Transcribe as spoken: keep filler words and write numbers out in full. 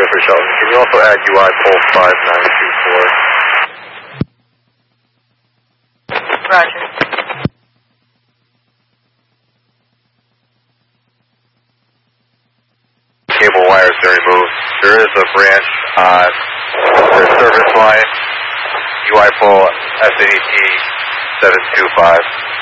for Shelton. Can you also add U I pole five nine two four? Roger. Cable wires are removed. There is a branch on the service line, U I pole S N E T seven two five.